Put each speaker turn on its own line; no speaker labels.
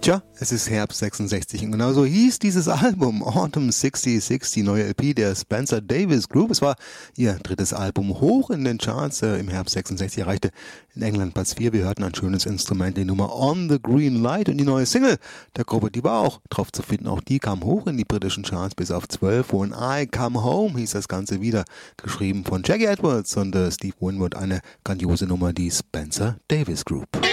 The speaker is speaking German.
Tja, es ist Herbst 66 und genauso hieß dieses Album Autumn 66, die neue LP der Spencer Davis Group. Es war ihr drittes Album hoch in den Charts. Im Herbst 66 erreichte in England Platz 4. Wir hörten ein schönes Instrument, die Nummer On the Green Light, und die neue Single der Gruppe, die war auch drauf zu finden. Auch die kam hoch in die britischen Charts bis auf 12. When I Come Home hieß das Ganze wieder, geschrieben von Jackie Edwards und Steve Winwood. Eine grandiose Nummer, die Spencer Davis Group.